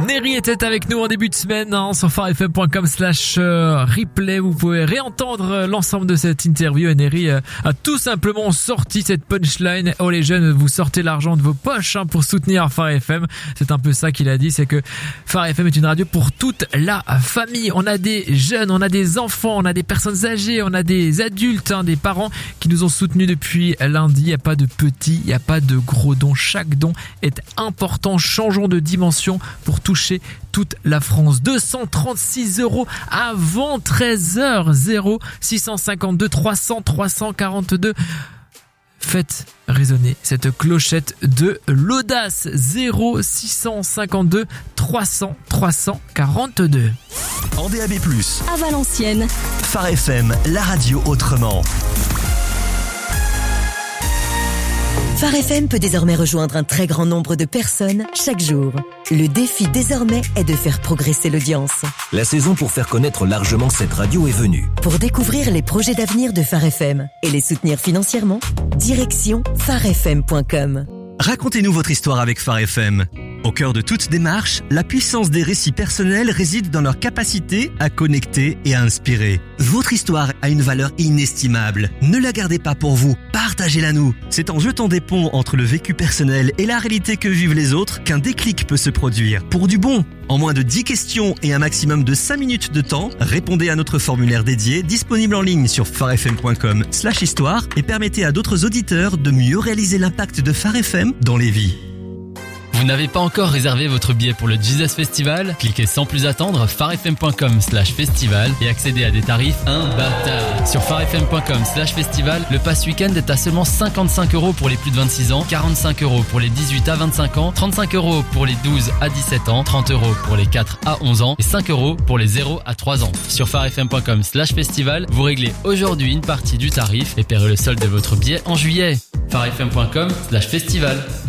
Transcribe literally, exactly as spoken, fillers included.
Neri était avec nous en début de semaine hein, sur farfm.com slash replay. Vous pouvez réentendre l'ensemble de cette interview. Et Neri a tout simplement sorti cette punchline. Oh les jeunes, vous sortez l'argent de vos poches hein, pour soutenir Phare F M. C'est un peu ça qu'il a dit, c'est que Phare F M est une radio pour toute la famille. On a des jeunes, on a des enfants, on a des personnes âgées, on a des adultes, hein, des parents qui nous ont soutenus depuis lundi. Il n'y a pas de petits, il n'y a pas de gros dons. Chaque don est important. Changeons de dimension pour toucher toute la France. deux cent trente-six euros avant treize heures. zéro six cent cinquante-deux trois cents trois cent quarante-deux. Faites résonner cette clochette de l'audace. Zéro six cent cinquante-deux trois cents trois cent quarante-deux. En D A B plus, à Valenciennes, Phare F M, la radio autrement. Phare F M peut désormais rejoindre un très grand nombre de personnes chaque jour. Le défi désormais est de faire progresser l'audience. La saison pour faire connaître largement cette radio est venue. Pour découvrir les projets d'avenir de Phare F M et les soutenir financièrement, direction phare f m point com. Racontez-nous votre histoire avec Phare F M. Au cœur de toute démarche, la puissance des récits personnels réside dans leur capacité à connecter et à inspirer. Votre histoire a une valeur inestimable. Ne la gardez pas pour vous, partagez-la nous. C'est en jetant des ponts entre le vécu personnel et la réalité que vivent les autres qu'un déclic peut se produire. Pour du bon, en moins de dix questions et un maximum de cinq minutes de temps, répondez à notre formulaire dédié disponible en ligne sur farfm.com slash histoire et permettez à d'autres auditeurs de mieux réaliser l'impact de Phare F M dans les vies. Vous n'avez pas encore réservé votre billet pour le Jesus Festival? Cliquez sans plus attendre farfm.com slash festival et accédez à des tarifs imbattables. Sur farfm.com slash festival, le pass week-end est à seulement cinquante-cinq euros pour les plus de vingt-six ans, quarante-cinq euros pour les dix-huit à vingt-cinq ans, trente-cinq euros pour les douze à dix-sept ans, trente euros pour les quatre à onze ans et cinq euros pour les zéro à trois ans. Sur farfm.com slash festival, vous réglez aujourd'hui une partie du tarif et paierez le solde de votre billet en juillet. farfm.com slash festival.